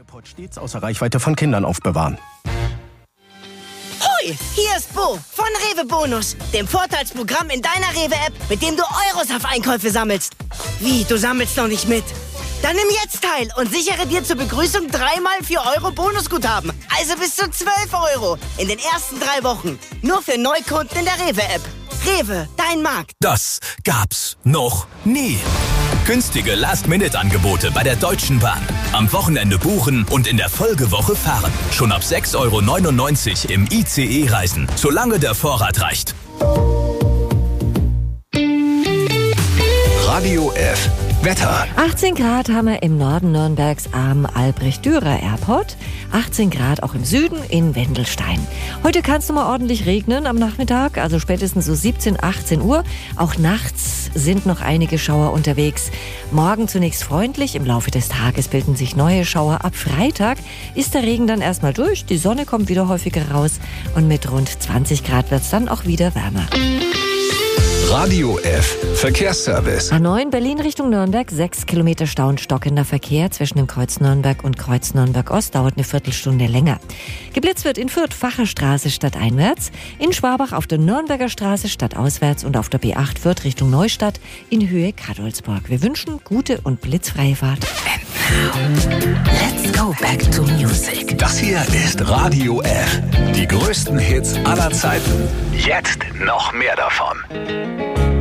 iPod stets außer Reichweite von Kindern aufbewahren. Hoi, hier ist Bo von Rewe Bonus, dem Vorteilsprogramm in deiner Rewe-App, mit dem du Euros auf Einkäufe sammelst. Wie, du sammelst noch nicht mit? Dann nimm jetzt teil und sichere dir zur Begrüßung 3x 4 Euro Bonusguthaben. Also bis zu 12 Euro in den ersten 3 Wochen. Nur für Neukunden in der Rewe-App. Rewe, dein Markt. Das gab's noch nie. Günstige Last-Minute-Angebote bei der Deutschen Bahn. Am Wochenende buchen und in der Folgewoche fahren. Schon ab 6,99 Euro im ICE reisen, solange der Vorrat reicht. Radio F. Wetter. 18 Grad haben wir im Norden Nürnbergs am Albrecht-Dürer-Airport. 18 Grad auch im Süden in Wendelstein. Heute kann es nochmal ordentlich regnen am Nachmittag, also spätestens so 17, 18 Uhr. Auch nachts sind noch einige Schauer unterwegs. Morgen zunächst freundlich, im Laufe des Tages bilden sich neue Schauer. Ab Freitag ist der Regen dann erstmal durch, die Sonne kommt wieder häufiger raus und mit rund 20 Grad wird es dann auch wieder wärmer. Radio F. Verkehrsservice. A9 Berlin Richtung Nürnberg, 6 Kilometer Stau und stockender Verkehr zwischen dem Kreuz Nürnberg und Kreuz Nürnberg-Ost, dauert eine Viertelstunde länger. Geblitzt wird in Fürth Facher Straße stadteinwärts, in Schwabach auf der Nürnberger Straße stadtauswärts und auf der B8 Fürth Richtung Neustadt in Höhe Kadolsburg. Wir wünschen gute und blitzfreie Fahrt. And now, let's go back to music. Das hier ist Radio F. Die größten Hits aller Zeiten. Jetzt noch mehr davon.